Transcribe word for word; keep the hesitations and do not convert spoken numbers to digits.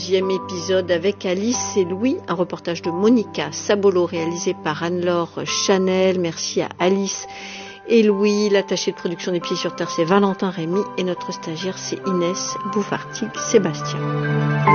Deuxième épisode avec Alice et Louis, un reportage de Monica Sabolo réalisé par Anne-Laure Chanel. Merci à Alice et Louis. L'attaché de production des Pieds sur Terre, c'est Valentin Rémy et notre stagiaire, c'est Inès Bouffartig-Sébastien.